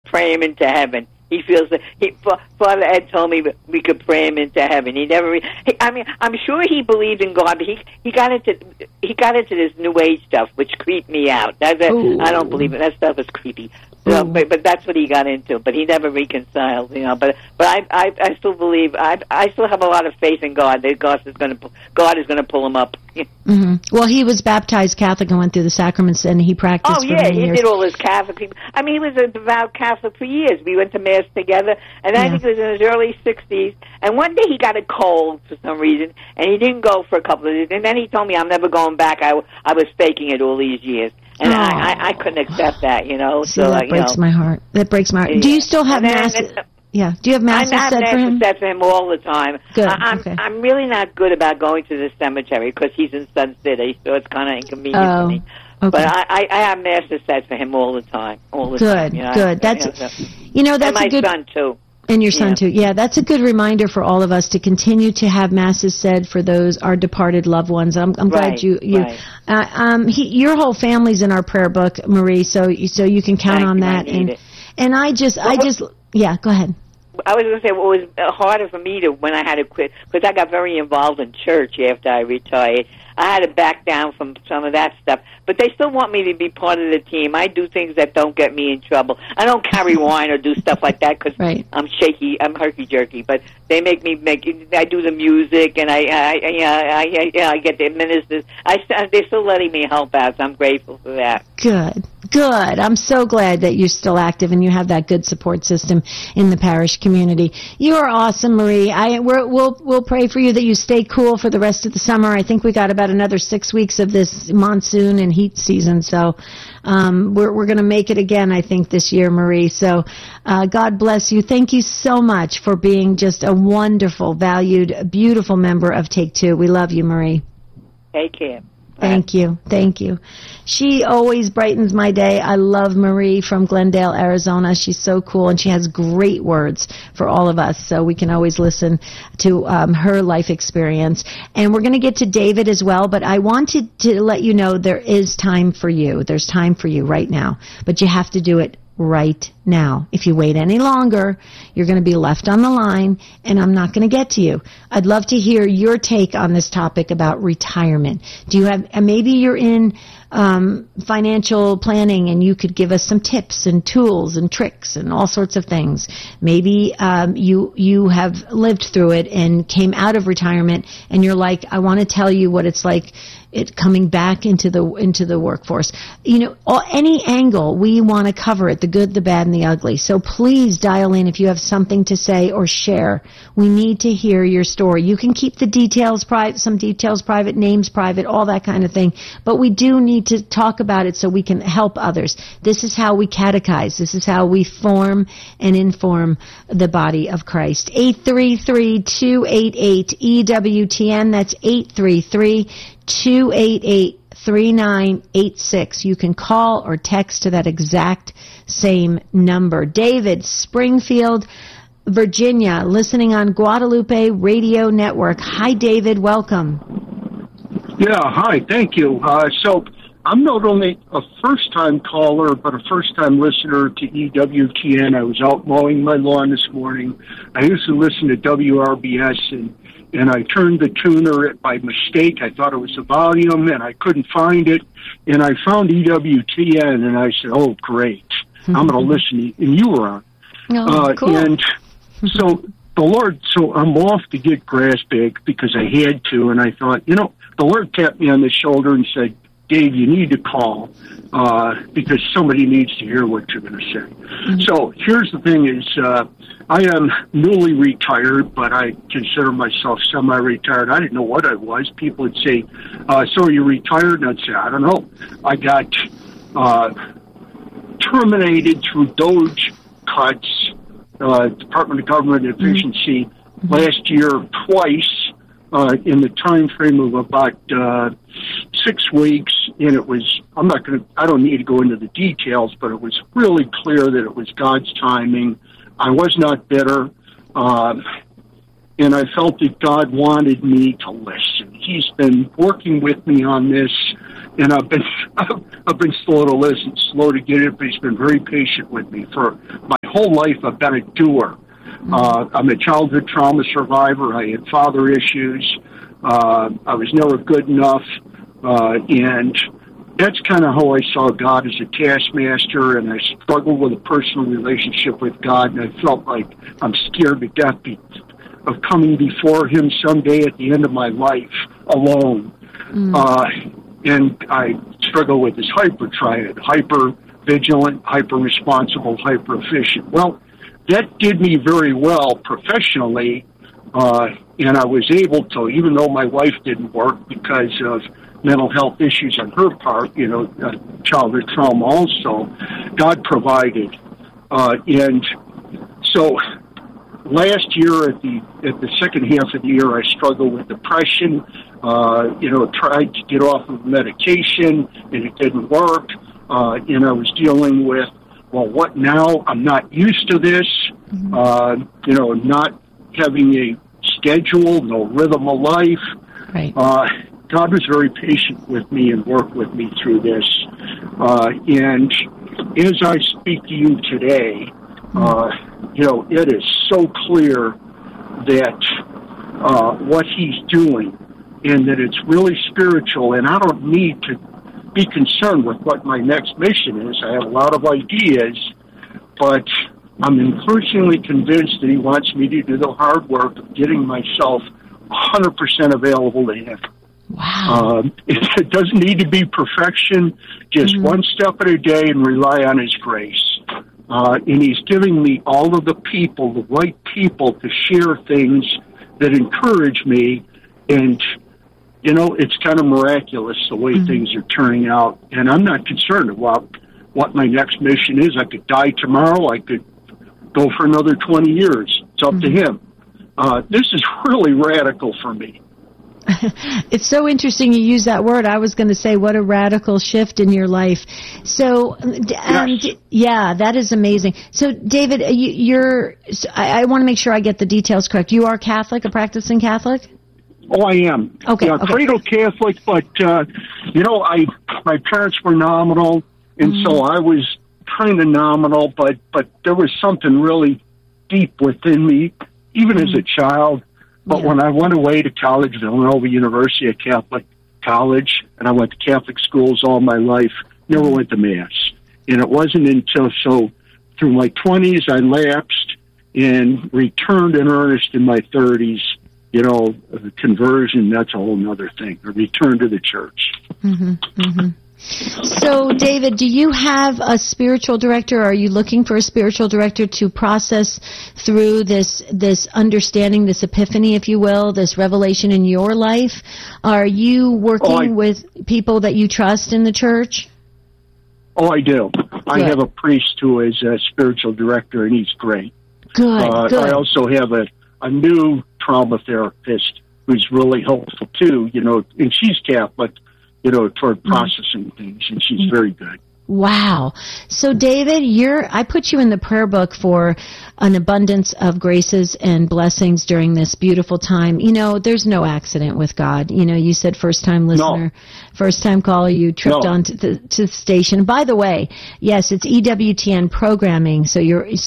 pray him into heaven. He feels that Father Ed told me we could pray him into heaven. He never. I'm sure he believed in God, but he got into this New Age stuff, which creeped me out. I don't believe it. That stuff is creepy. So, but that's what he got into. But he never reconciled, But I still believe. I still have a lot of faith in God. That God is going to pull him up. Mm-hmm. Well, he was baptized Catholic and went through the sacraments, and he practiced. Oh yeah, he did all his Catholic. He was a devout Catholic for years. We went to Mass together, and I think it was in his early 60s. And one day he got a cold for some reason, and he didn't go for a couple of days. And then he told me, "I'm never going back. I was faking it all these years." And I couldn't accept that, See, so that breaks my heart. That breaks my heart. Yeah. Do you still have Mass? Yeah. Do you have Mass said for him? I have for him all the time. Good. I'm really not good about going to the cemetery because he's in Sun City, so it's kind of inconvenient for me. Okay. But I have Mass said for him all the time. Good. That's that's and my a good. Son too. And your son too. Yeah, that's a good reminder for all of us to continue to have Masses said for those our departed loved ones. I'm glad you. Right. Your whole family's in our prayer book, Marie. So you can count on that. And I just go ahead. I was going to say what was harder for me when I had to quit because I got very involved in church after I retired. I had to back down from some of that stuff, but they still want me to be part of the team. I do things that don't get me in trouble. I don't carry wine or do stuff like that because I'm shaky. I'm herky-jerky, but they make me I do the music and I get the ministers. They're still letting me help out, so I'm grateful for that. Good. I'm so glad that you're still active and you have that good support system in the parish community. You are awesome, Marie. We'll pray for you that you stay cool for the rest of the summer. I think we got about another 6 weeks of this monsoon and heat season, so we're going to make it again, I think, this year, Marie. So God bless you. Thank you so much for being just a wonderful, valued, beautiful member of Take Two. We love you, Marie. Take care. Thank you. She always brightens my day. I love Marie from Glendale, Arizona. She's so cool, and she has great words for all of us, so we can always listen to her life experience. And we're going to get to David as well, but I wanted to let you know there is time for you. There's time for you right now, but you have to do it right now. If you wait any longer, you're going to be left on the line, and I'm not going to get to you. I'd love to hear your take on this topic about retirement. Do you have, maybe you're in financial planning, and you could give us some tips and tools and tricks and all sorts of things. Maybe you have lived through it and came out of retirement, and you're like, I want to tell you what it's like coming back into the workforce. Any angle, we want to cover it, the good, the bad, and the ugly. So please dial in if you have something to say or share. We need to hear your story. You can keep the details private, some details private, names private, all that kind of thing. But we do need to talk about it so we can help others. This is how we catechize. This is how we form and inform the body of Christ. 833-288-EWTN. That's 833-288-3986. You can call or text to that exact same number. David, Springfield, Virginia, listening on Guadalupe Radio Network. Hi, David. Welcome. Yeah, hi. Thank you. So I'm not only a first-time caller, but a first-time listener to EWTN. I was out mowing my lawn this morning. I used to listen to WRBS, and I turned the tuner by mistake. I thought it was the volume, and I couldn't find it. And I found EWTN, and I said, oh, great. I'm going to listen. And you were on. Oh, cool. And so the Lord, so I'm off to get grass bag because I had to, and I thought, the Lord tapped me on the shoulder and said, Dave, you need to call because somebody needs to hear what you're going to say. Mm-hmm. So here's the thing is, I am newly retired, but I consider myself semi-retired. I didn't know what I was. People would say, so are you retired? And I'd say, I don't know. I got terminated through DOGE cuts, Department of Government Efficiency, last year twice in the time frame of about 6 weeks. And it was, I don't need to go into the details, but it was really clear that it was God's timing. I was not bitter, and I felt that God wanted me to listen. He's been working with me on this, and I've been slow to listen, slow to get it, but he's been very patient with me for my whole life I've been a doer. I'm a childhood trauma survivor. I had father issues. I was never good enough. And that's kind of how I saw God, as a taskmaster, and I struggled with a personal relationship with God, and I felt like I'm scared to death of coming before Him someday at the end of my life alone. And I struggle with this hyper-triad: hyper-vigilant, hyper-responsible, hyper-efficient. Well, that did me very well professionally, and I was able to, even though my wife didn't work because of mental health issues on her part, childhood trauma also, God provided. And so last year, at the second half of the year, I struggled with depression, tried to get off of medication, and it didn't work. And I was dealing with, well, what now? I'm not used to this, not having a schedule, no rhythm of life. Right. God was very patient with me and worked with me through this. And as I speak to you today, it is so clear that what He's doing, and that it's really spiritual, and I don't need to be concerned with what my next mission is. I have a lot of ideas, but I'm increasingly convinced that He wants me to do the hard work of getting myself 100% available to Him. Wow. It doesn't need to be perfection, just one step at a day, and rely on His grace. And He's giving me all of the people, the right people, to share things that encourage me. And, it's kind of miraculous the way things are turning out. And I'm not concerned about what my next mission is. I could die tomorrow. I could go for another 20 years. It's up to Him. This is really radical for me. It's so interesting you use that word. I was going to say, what a radical shift in your life. So, yeah, that is amazing. So, David, I want to make sure I get the details correct. You are Catholic, a practicing Catholic? Oh, I am. Okay. Yeah, cradle Catholic, but, my parents were nominal, and so I was kind of nominal, but there was something really deep within me, even as a child. But when I went away to college, Villanova University, a Catholic college, and I went to Catholic schools all my life, never went to Mass. And it wasn't until through my 20s, I lapsed and returned in earnest in my 30s. The conversion, that's a whole other thing. A return to the church. So, David, do you have a spiritual director? Are you looking for a spiritual director to process through this understanding, this epiphany, if you will, this revelation in your life? Are you working with people that you trust in the church? Oh, I do. I have a priest who is a spiritual director, and he's great. Good. I also have a new trauma therapist who's really helpful, too, and she's Catholic, toward processing things, and she's very good. Wow. So, David, I put you in the prayer book for an abundance of graces and blessings during this beautiful time. There's no accident with God. You said first-time listener, first-time caller. You tripped on to the station. By the way, yes, it's EWTN programming. So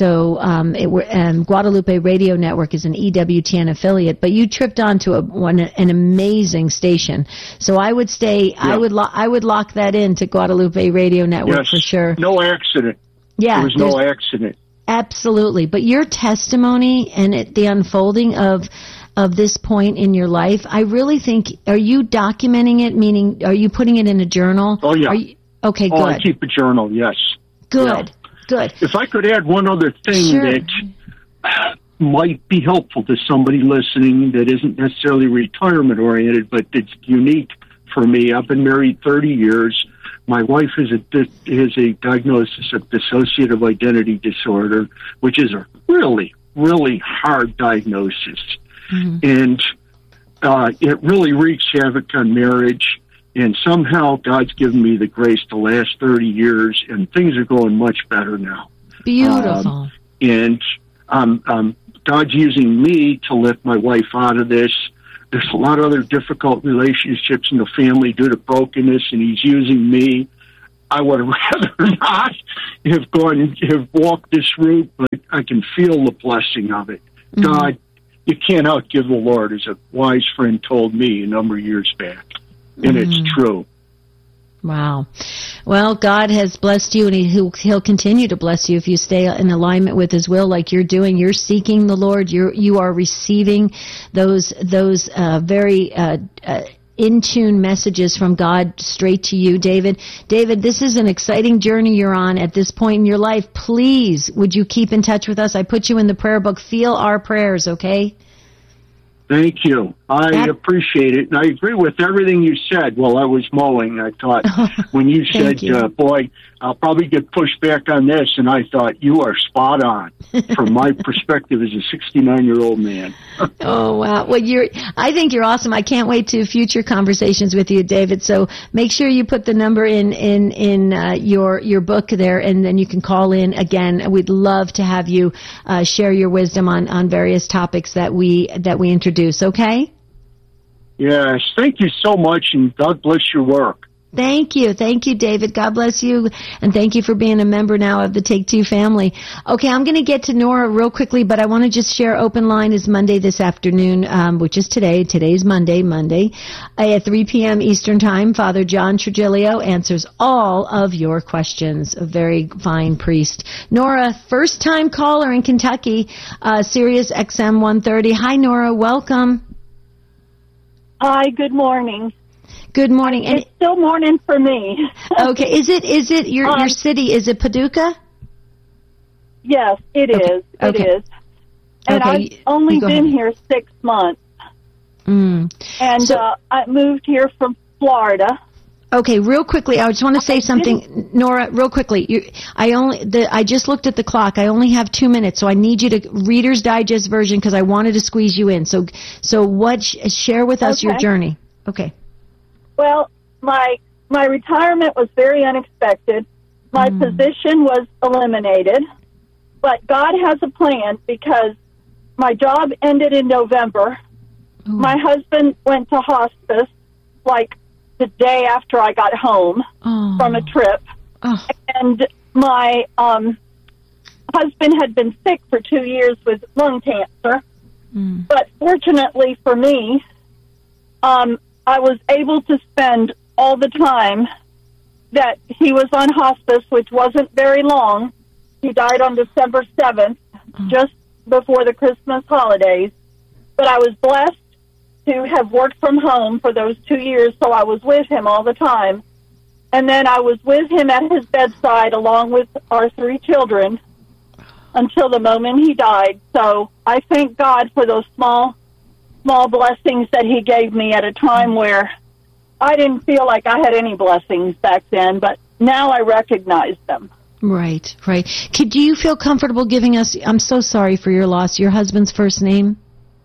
Guadalupe Radio Network is an EWTN affiliate, but you tripped on to an amazing station. So I would I would lock that in to Guadalupe Radio Network. Yes, for sure. No accident. Yeah. There was no accident. Absolutely. But your testimony and the unfolding of this point in your life, I really think, are you documenting it? Meaning, are you putting it in a journal? Oh, yeah. Okay, good. I keep a journal, yes. Good, good. If I could add one other thing that might be helpful to somebody listening that isn't necessarily retirement-oriented, but it's unique for me. I've been married 30 years. My wife has a diagnosis of dissociative identity disorder, which is a really, really hard diagnosis. And it really wreaks havoc on marriage. And somehow God's given me the grace to last 30 years, and things are going much better now. Beautiful. And God's using me to lift my wife out of this. There's a lot of other difficult relationships in the family due to brokenness, and He's using me. I would have rather not have walked this route, but I can feel the blessing of it. Mm-hmm. God, you can't outgive the Lord, as a wise friend told me a number of years back. And it's true. Wow. Well, God has blessed you, and He'll continue to bless you if you stay in alignment with His will, like you're doing. You're seeking the Lord. You are receiving those very in tune messages from God straight to you, David. David, this is an exciting journey you're on at this point in your life. Please, would you keep in touch with us? I put you in the prayer book. Feel our prayers, okay? Thank you. I appreciate it. And I agree with everything you said while I was mowing. I thought, when you said, boy, I'll probably get pushed back on this, and I thought, you are spot on from my perspective as a 69-year-old man. Oh, wow. Well, I think you're awesome. I can't wait to future conversations with you, David. So make sure you put the number in your book there, and then you can call in again. We'd love to have you share your wisdom on various topics that we introduce, okay? Yes. Thank you so much, and God bless your work. Thank you, David. God bless you, and thank you for being a member now of the Take Two family. Okay, I'm going to get to Nora real quickly, but I want to just share Open Line is Monday this afternoon, which is today. Today's Monday. At 3 p.m. Eastern Time, Father John Trigilio answers all of your questions. A very fine priest. Nora, first-time caller in Kentucky, Sirius XM 130. Hi, Nora. Welcome. Hi, good morning. Good morning. And it's still morning for me. Okay. Is it your city? Is it Paducah? Yes, it is. It is. And I've only been here 6 months. And I moved here from Florida. Okay, real quickly, I just want to say something, Nora, real quickly. I just looked at the clock. I only have 2 minutes, so I need you to Reader's Digest version because I wanted to squeeze you in. So share with us your journey. Okay. Well, my retirement was very unexpected. My position was eliminated, but God has a plan because my job ended in November. My husband went to hospice like the day after I got home from a trip. And my husband had been sick for 2 years with lung cancer. But fortunately for me, I was able to spend all the time that he was on hospice, which wasn't very long. He died on December 7th, just before the Christmas holidays. But I was blessed to have worked from home for those 2 years, so I was with him all the time. And then I was with him at his bedside along with our 3 children until the moment he died. So I thank God for those small blessings that he gave me at a time where I didn't feel like I had any blessings back then, but now I recognize them. Right. Do you feel comfortable giving us, I'm so sorry for your loss, your husband's first name?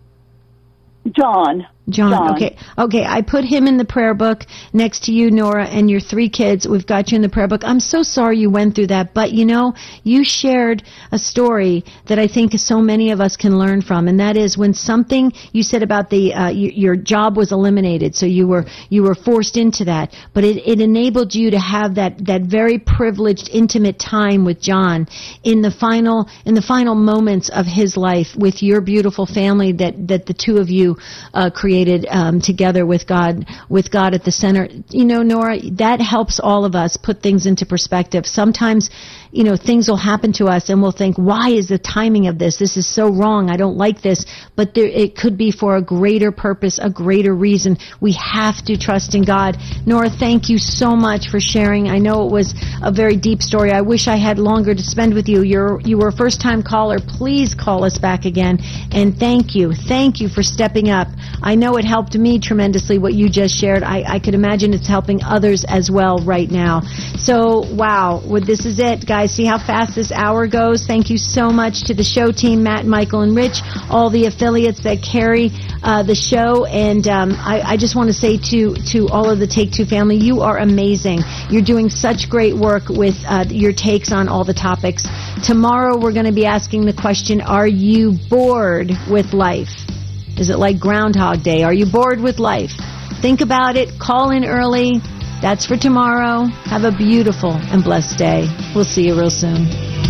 John. Okay. I put him in the prayer book next to you, Nora, and your 3 kids. We've got you in the prayer book. I'm so sorry you went through that, but you shared a story that I think so many of us can learn from, and that is when something you said about your job was eliminated, so you were forced into that, but it enabled you to have that very privileged, intimate time with John in the final moments of his life with your beautiful family that the two of you created together with God at the center. Nora, that helps all of us put things into perspective. Sometimes, things will happen to us and we'll think, why is the timing of this? This is so wrong. I don't like this. But it could be for a greater purpose, a greater reason. We have to trust in God. Nora, thank you so much for sharing. I know it was a very deep story. I wish I had longer to spend with you. You were a first-time caller. Please call us back again. And thank you. Thank you for stepping up. I know it helped me tremendously what you just shared. I could imagine it's helping others as well right now. So, wow. Well, this is it, guys. See how fast this hour goes? Thank you so much to the show team, Matt, Michael, and Rich, all the affiliates that carry the show. And I just want to say to all of the Take Two family, you are amazing. You're doing such great work with your takes on all the topics. Tomorrow we're going to be asking the question, are you bored with life? Is it like Groundhog Day? Are you bored with life? Think about it. Call in early. That's for tomorrow. Have a beautiful and blessed day. We'll see you real soon.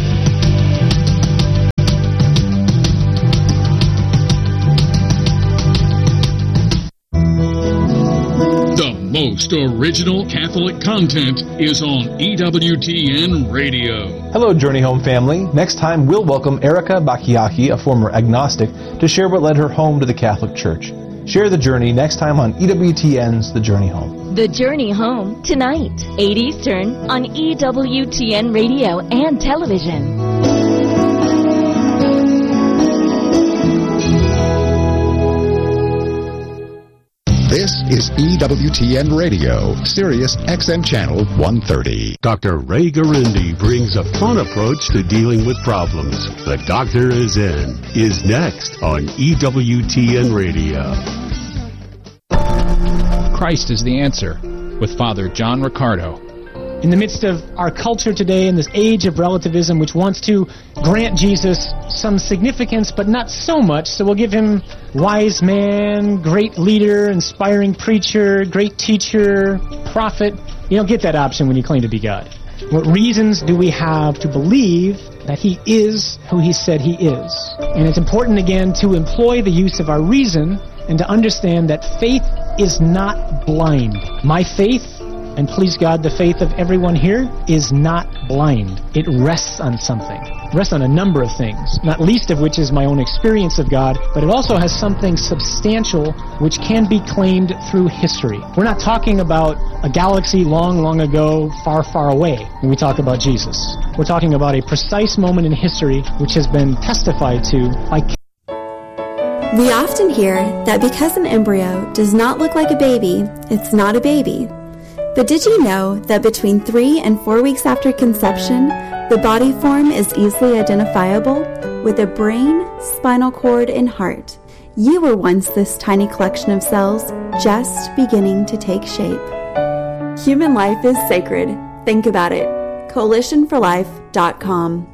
The most original Catholic content is on EWTN Radio. Hello, Journey Home family. Next time, we'll welcome Erica Bakiaki, a former agnostic, to share what led her home to the Catholic Church. Share the journey next time on EWTN's The Journey Home. The Journey Home, tonight, 8 Eastern, on EWTN Radio and Television. This is EWTN Radio, Sirius XM Channel 130. Dr. Ray Garindi brings a fun approach to dealing with problems. The Doctor is next on EWTN Radio. Christ is the answer, with Father John Riccardo. In the midst of our culture today, in this age of relativism, which wants to grant Jesus some significance, but not so much, so we'll give him wise man, great leader, inspiring preacher, great teacher, prophet. You don't get that option when you claim to be God. What reasons do we have to believe that he is who he said he is? And it's important, again, to employ the use of our reason and to understand that faith is not blind. My faith, and please God, the faith of everyone here, is not blind. It rests on something. It rests on a number of things, not least of which is my own experience of God, but it also has something substantial which can be claimed through history. We're not talking about a galaxy long, long ago, far, far away when we talk about Jesus. We're talking about a precise moment in history which has been testified to by... We often hear that because an embryo does not look like a baby, it's not a baby. But did you know that between 3 and 4 weeks after conception, the body form is easily identifiable with a brain, spinal cord, and heart? You were once this tiny collection of cells just beginning to take shape. Human life is sacred. Think about it. CoalitionForLife.com.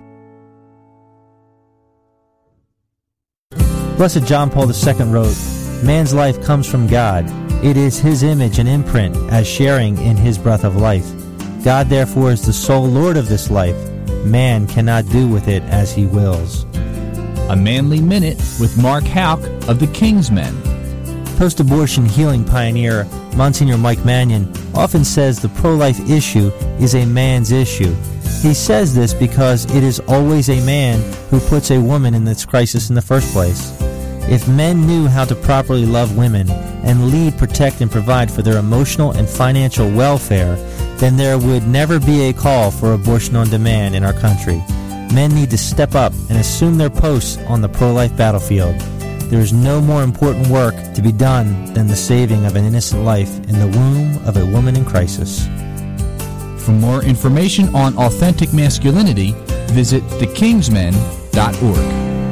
Blessed John Paul II wrote, "Man's life comes from God. It is his image and imprint as sharing in his breath of life. God therefore is the sole Lord of this life. Man cannot do with it as he wills." A Manly Minute with Mark Houck of the Kingsmen. Post-abortion healing pioneer Monsignor Mike Mannion often says the pro-life issue is a man's issue. He says this because it is always a man who puts a woman in this crisis in the first place. If men knew how to properly love women and lead, protect, and provide for their emotional and financial welfare, then there would never be a call for abortion on demand in our country. Men need to step up and assume their posts on the pro-life battlefield. There is no more important work to be done than the saving of an innocent life in the womb of a woman in crisis. For more information on authentic masculinity, visit thekingsmen.org.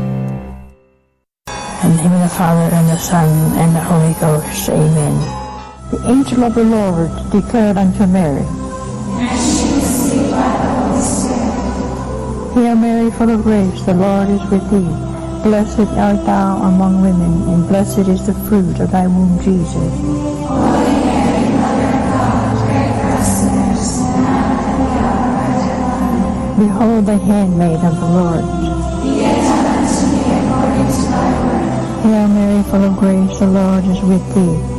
In the name of the Father, and the Son, and the Holy Ghost. Amen. The angel of the Lord declared unto Mary, Hail Mary, full of grace, the Lord is with thee. Blessed art thou among women, and blessed is the fruit of thy womb, Jesus. Holy Mary, Mother of God, pray for us sinners, now and at the hour of our death. Behold the handmaid of the Lord. Be it done unto me according to thy word. Hail Mary, full of grace, the Lord is with thee.